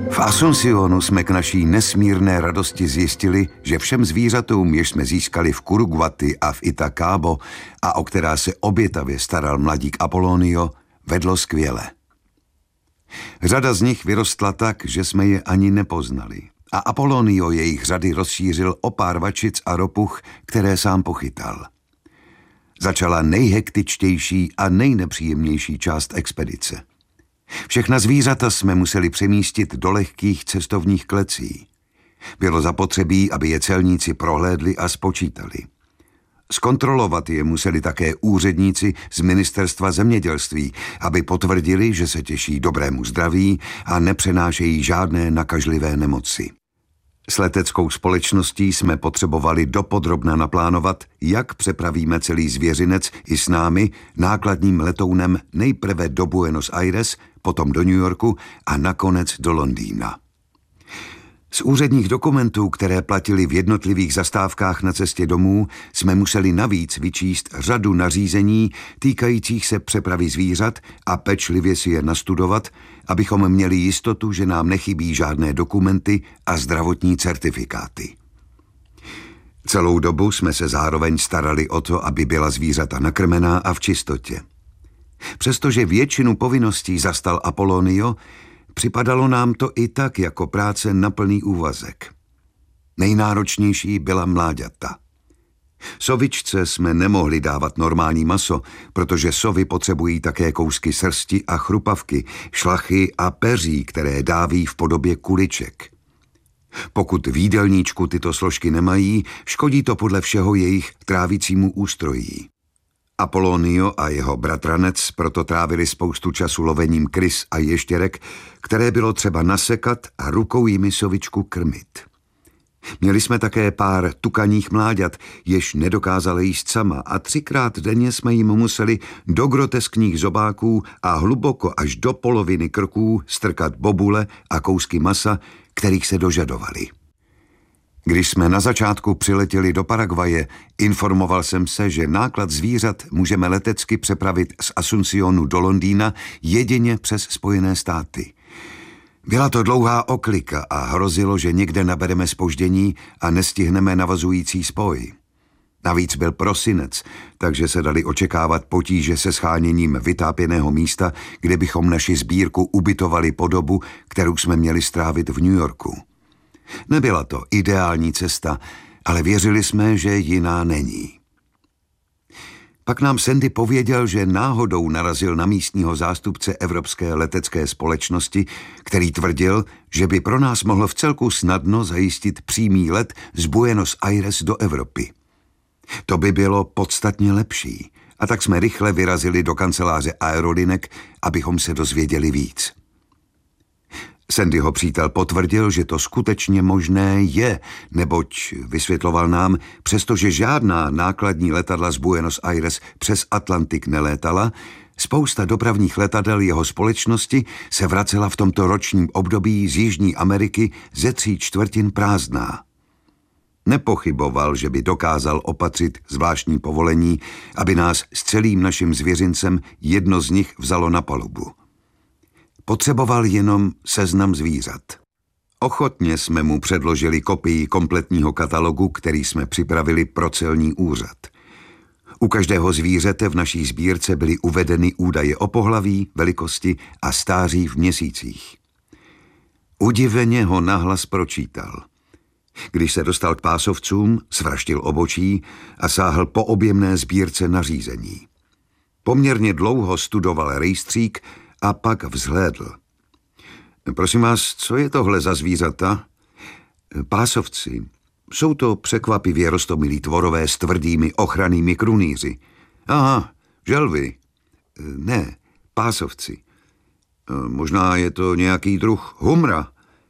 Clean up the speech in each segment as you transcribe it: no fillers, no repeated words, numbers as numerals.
V Asuncionu jsme k naší nesmírné radosti zjistili, že všem zvířatům, jež jsme získali v Curuguaty a v Itacabo a o která se obětavě staral mladík Apolonio, vedlo skvěle. Řada z nich vyrostla tak, že jsme je ani nepoznali a Apolonio jejich řady rozšířil o pár vačic a ropuch, které sám pochytal. Začala nejhektičtější a nejnepříjemnější část expedice. Všechna zvířata jsme museli přemístit do lehkých cestovních klecí. Bylo zapotřebí, aby je celníci prohlédli a spočítali. Zkontrolovat je museli také úředníci z ministerstva zemědělství, aby potvrdili, že se těší dobrému zdraví a nepřenášejí žádné nakažlivé nemoci. S leteckou společností jsme potřebovali dopodrobna naplánovat, jak přepravíme celý zvěřinec i s námi nákladním letounem nejprve do Buenos Aires, potom do New Yorku a nakonec do Londýna. Z úředních dokumentů, které platili v jednotlivých zastávkách na cestě domů, jsme museli navíc vyčíst řadu nařízení týkajících se přepravy zvířat a pečlivě si je nastudovat, abychom měli jistotu, že nám nechybí žádné dokumenty a zdravotní certifikáty. Celou dobu jsme se zároveň starali o to, aby byla zvířata nakrmená a v čistotě. Přestože většinu povinností zastal Apolonio, připadalo nám to i tak jako práce na plný úvazek. Nejnáročnější byla mláďata. Sovičce jsme nemohli dávat normální maso, protože sovy potřebují také kousky srsti a chrupavky, šlachy a peří, které dáví v podobě kuliček. Pokud v jídelníčku tyto složky nemají, škodí to podle všeho jejich trávicímu ústrojí. Apolonio a jeho bratranec proto trávili spoustu času lovením krys a ještěrek, které bylo třeba nasekat a rukou jimi sovičku krmit. Měli jsme také pár tukaních mláďat, jež nedokázali jíst sama a 3krát denně jsme jim museli do groteskních zobáků a hluboko až do poloviny krků strkat bobule a kousky masa, kterých se dožadovali. Když jsme na začátku přiletěli do Paraguaje, informoval jsem se, že náklad zvířat můžeme letecky přepravit z Asuncionu do Londýna jedině přes Spojené státy. Byla to dlouhá oklika a hrozilo, že někde nabereme zpoždění a nestihneme navazující spoj. Navíc byl prosinec, takže se dali očekávat potíže se sháněním vytápěného místa, kde bychom naši sbírku ubytovali po dobu, kterou jsme měli strávit v New Yorku. Nebyla to ideální cesta, ale věřili jsme, že jiná není. Pak nám Sandy pověděl, že náhodou narazil na místního zástupce Evropské letecké společnosti, který tvrdil, že by pro nás mohl vcelku snadno zajistit přímý let z Buenos Aires do Evropy. To by bylo podstatně lepší, a tak jsme rychle vyrazili do kanceláře Aerolinek, abychom se dozvěděli víc. Sandyho přítel potvrdil, že to skutečně možné je, neboť, vysvětloval nám, přestože žádná nákladní letadla z Buenos Aires přes Atlantik nelétala, spousta dopravních letadel jeho společnosti se vracela v tomto ročním období z Jižní Ameriky ze 3/4 prázdná. Nepochyboval, že by dokázal opatřit zvláštní povolení, aby nás s celým naším zvěřincem jedno z nich vzalo na palubu. Potřeboval jenom seznam zvířat. Ochotně jsme mu předložili kopii kompletního katalogu, který jsme připravili pro celní úřad. U každého zvířete v naší sbírce byly uvedeny údaje o pohlaví, velikosti a stáří v měsících. Udiveně ho nahlas pročítal. Když se dostal k pásovcům, svraštil obočí a sáhl po objemné sbírce nařízení. Poměrně dlouho studoval rejstřík a pak vzhlédl. Prosím vás, co je tohle za zvířata? Pásovci. Jsou to překvapivě roztomilí tvorové s tvrdými ochrannými krunýři. Aha, želvy. Ne, pásovci. Možná je to nějaký druh humra.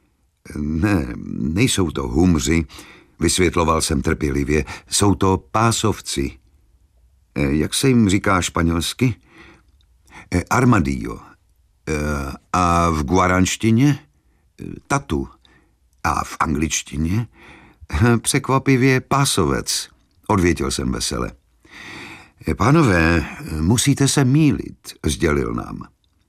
Ne, nejsou to humři, vysvětloval jsem trpělivě. Jsou to pásovci. Jak se jim říká španělsky? Armadillo. A v guaranštině? Tatu. A v angličtině? Překvapivě pásovec, odvětil jsem vesele. Pánové, musíte se mýlit, sdělil nám.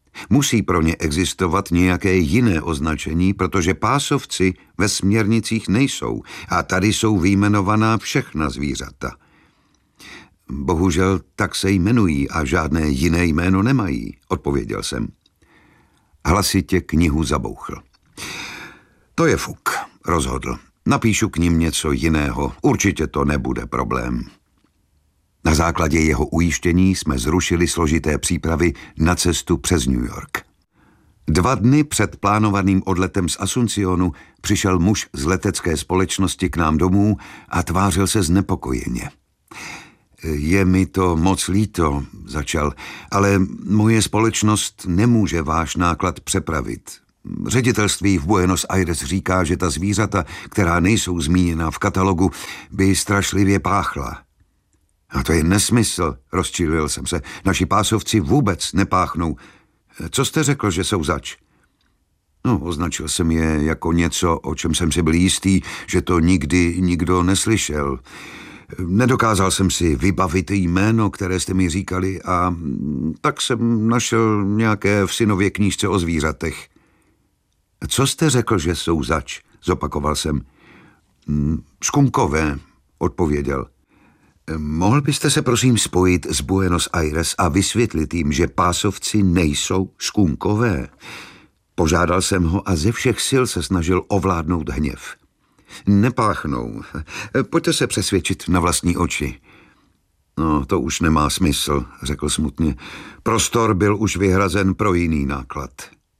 Musí pro ně existovat nějaké jiné označení, protože pásovci ve směrnicích nejsou a tady jsou vyjmenovaná všechna zvířata. Bohužel tak se jmenují a žádné jiné jméno nemají, odpověděl jsem. Hlasitě knihu zabouchl. To je fuk, rozhodl. Napíšu k ním něco jiného, určitě to nebude problém. Na základě jeho ujištění jsme zrušili složité přípravy na cestu přes New York. 2 dny před plánovaným odletem z Asuncionu přišel muž z letecké společnosti k nám domů a tvářil se znepokojeně. Je mi to moc líto, začal, ale moje společnost nemůže váš náklad přepravit. Ředitelství v Buenos Aires říká, že ta zvířata, která nejsou zmíněna v katalogu, by strašlivě páchla. A to je nesmysl, rozčilil jsem se. Naši pásovci vůbec nepáchnou. Co jste řekl, že jsou zač? No, označil jsem je jako něco, o čem jsem si byl jistý, že to nikdy nikdo neslyšel. Nedokázal jsem si vybavit jméno, které jste mi říkali, a tak jsem našel nějaké v synově knížce o zvířatech. Co jste řekl, že jsou zač? Zopakoval jsem. Skunkové, odpověděl. Mohl byste se prosím spojit s Buenos Aires a vysvětlit jim, že pásovci nejsou skunkové? Požádal jsem ho a ze všech sil se snažil ovládnout hněv. Nepáchnou. Pojďte se přesvědčit na vlastní oči. No, to už nemá smysl, řekl smutně. Prostor byl už vyhrazen pro jiný náklad.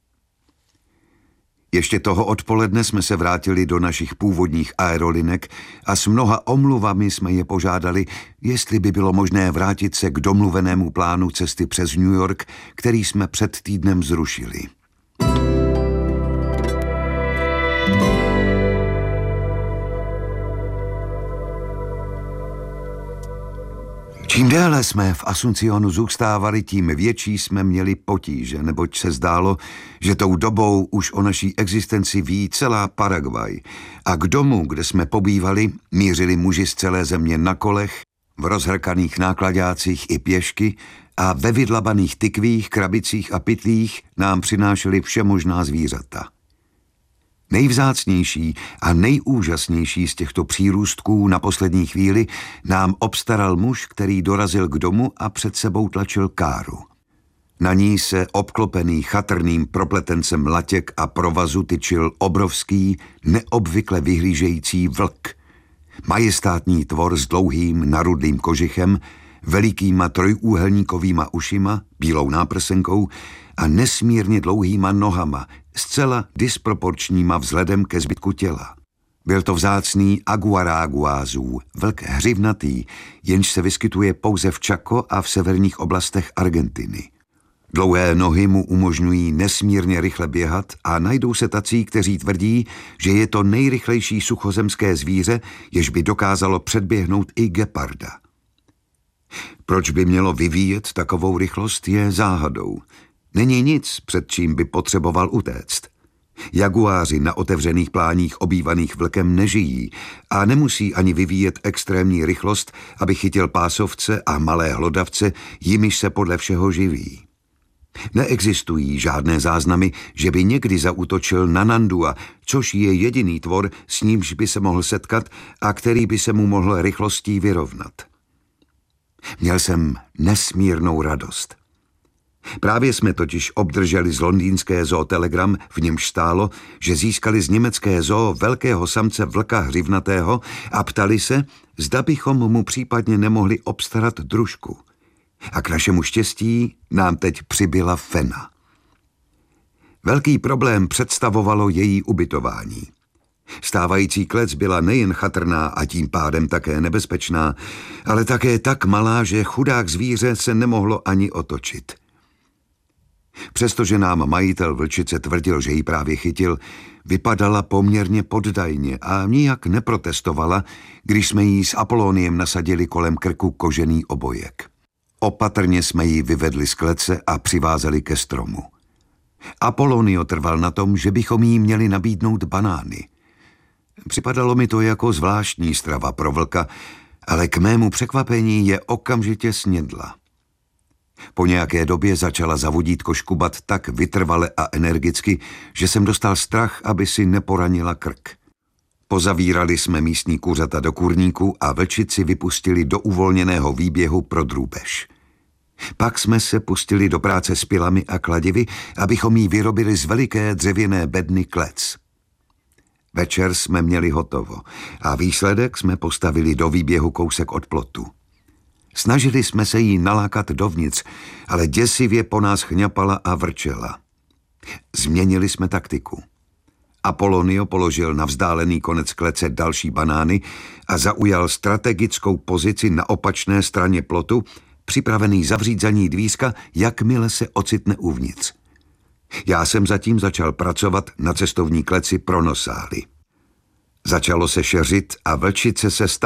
Ještě toho odpoledne jsme se vrátili do našich původních aerolinek a s mnoha omluvami jsme je požádali, jestli by bylo možné vrátit se k domluvenému plánu cesty přes New York, který jsme před týdnem zrušili. Čím déle jsme v Asuncionu zůstávali, tím větší jsme měli potíže, neboť se zdálo, že tou dobou už o naší existenci ví celá Paraguay a k domu, kde jsme pobývali, mířili muži z celé země na kolech, v rozhrkaných nákladácích i pěšky a ve vydlabaných tykvích, krabicích a pytlích nám přinášeli všemožná zvířata. Nejvzácnější a nejúžasnější z těchto přírůstků na poslední chvíli nám obstaral muž, který dorazil k domu a před sebou tlačil káru. Na ní se obklopený chatrným propletencem latěk a provazu tyčil obrovský, neobvykle vyhlížející vlk. Majestátní tvor s dlouhým narudlým kožichem, velikýma trojúhelníkovýma ušima, bílou náprsenkou a nesmírně dlouhýma nohama, zcela disproporčníma vzhledem ke zbytku těla. Byl to vzácný aguaráguázů, vlk hřivnatý, jenž se vyskytuje pouze v Chaco a v severních oblastech Argentiny. Dlouhé nohy mu umožňují nesmírně rychle běhat a najdou se tací, kteří tvrdí, že je to nejrychlejší suchozemské zvíře, jež by dokázalo předběhnout i geparda. Proč by mělo vyvíjet takovou rychlost, je záhadou. Není nic, před čím by potřeboval utéct. Jaguáři na otevřených pláních obývaných vlkem nežijí a nemusí ani vyvíjet extrémní rychlost, aby chytil pásovce a malé hlodavce, jimiž se podle všeho živí. Neexistují žádné záznamy, že by někdy zaútočil na Nandua, což je jediný tvor, s nímž by se mohl setkat a který by se mu mohl rychlostí vyrovnat. Měl jsem nesmírnou radost. Právě jsme totiž obdrželi z londýnské zoo telegram, v němž stálo, že získali z německé zoo velkého samce vlka hřivnatého a ptali se, zda bychom mu případně nemohli obstarat družku. A k našemu štěstí nám teď přibyla Fena. Velký problém představovalo její ubytování. Stávající klec byla nejen chatrná a tím pádem také nebezpečná, ale také tak malá, že chudák zvíře se nemohlo ani otočit. Přestože nám majitel vlčice tvrdil, že ji právě chytil, vypadala poměrně poddajně a nijak neprotestovala, když jsme jí s Apoloniem nasadili kolem krku kožený obojek. Opatrně jsme ji vyvedli z klece a přivázali ke stromu. Apolonio trval na tom, že bychom jí měli nabídnout banány. Připadalo mi to jako zvláštní strava pro vlka, ale k mému překvapení je okamžitě snědla. Po nějaké době začala za vodítko škubat tak vytrvale a energicky, že jsem dostal strach, aby si neporanila krk. Pozavírali jsme místní kuřata do kurníku a vlčici vypustili do uvolněného výběhu pro drůbež. Pak jsme se pustili do práce s pilami a kladivy, abychom jí vyrobili z veliké dřevěné bedny klec. Večer jsme měli hotovo a výsledek jsme postavili do výběhu kousek od plotu. Snažili jsme se jí nalákat dovnitř, ale děsivě po nás chňapala a vrčela. Změnili jsme taktiku. Apolonio položil na vzdálený konec klece další banány a zaujal strategickou pozici na opačné straně plotu, připravený zavřít za ní dvířka, jakmile se ocitne uvnitř. Já jsem zatím začal pracovat na cestovní kleci pro nosály. Začalo se šeřit a vlčice se stále